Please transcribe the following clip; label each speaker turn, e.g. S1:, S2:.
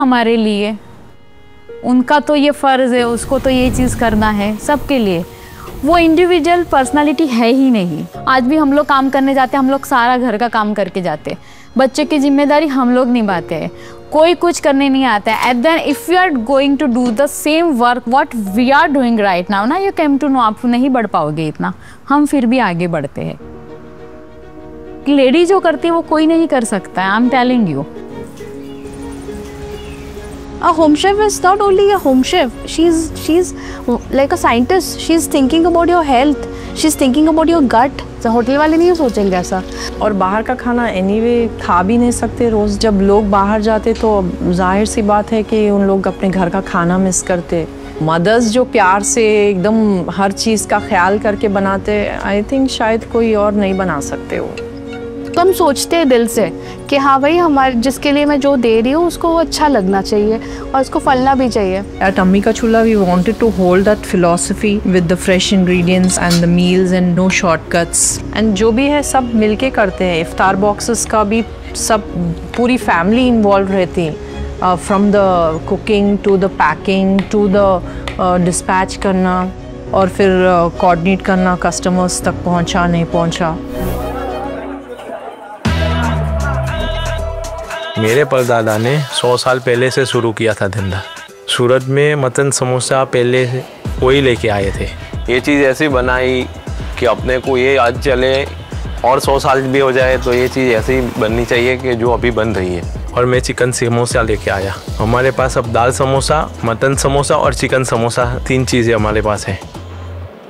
S1: हमारे लिए, उनका तो ये फ़र्ज़ है, उसको तो ये चीज़ करना है सबके लिए। वो इंडिविजुअल पर्सनालिटी है ही नहीं। आज भी हम लोग काम करने जाते हैं, हम लोग सारा घर का काम करके जाते हैं, बच्चे की जिम्मेदारी हम लोग निभाते हैं, कोई कुछ करने नहीं आता है। Eight then if you are going to do the same work what we are doing right now ना, यू केम टू नो, आप नहीं बढ़ पाओगे इतना, हम फिर भी आगे बढ़ते हैं। लेडी जो करती है वो कोई नहीं कर सकता है, I am telling you.
S2: A home chef is not only a home chef. She's like a scientist. She's thinking about your health. She's thinking about your gut. तो होटल वाले नहीं सोचेंगे ऐसा।
S3: और बाहर का खाना एनीवे खा भी नहीं सकते रोज़। जब लोग बाहर जाते तो जाहिर सी बात है कि उन लोग अपने घर का खाना मिस करते। मदर्स जो प्यार से एकदम हर चीज़ का ख्याल करके बनाते, आई थिंक शायद कोई और नहीं बना सकते वो।
S2: तो हम सोचते हैं दिल से कि हाँ भाई, हमारे जिसके लिए मैं जो दे रही हूँ उसको वो अच्छा लगना चाहिए और उसको फलना भी चाहिए।
S3: At अम्मी का चूल्हा we wanted to hold that philosophy with the fresh ingredients and the meals and no shortcuts. And जो भी है सब मिलके करते हैं। इफ्तार बॉक्सेस का भी सब पूरी फैमिली इन्वॉल्व रहती है, from the cooking to the packing to the dispatch करना और फिर coordinate करना कस्टमर्स तक पहुँचा नहीं पहुँचा।
S4: मेरे परदादा ने 100 साल पहले से शुरू किया था धंधा। सूरत में मटन समोसा पहले से वही लेके आए थे। ये चीज़ ऐसी बनाई कि अपने को ये आज चले और 100 साल भी हो जाए तो ये चीज़ ऐसी बननी चाहिए कि जो अभी बन रही है। और मैं चिकन समोसा लेके आया। हमारे पास अब दाल समोसा, मटन समोसा और चिकन समोसा 3 चीज़ें हमारे पास है।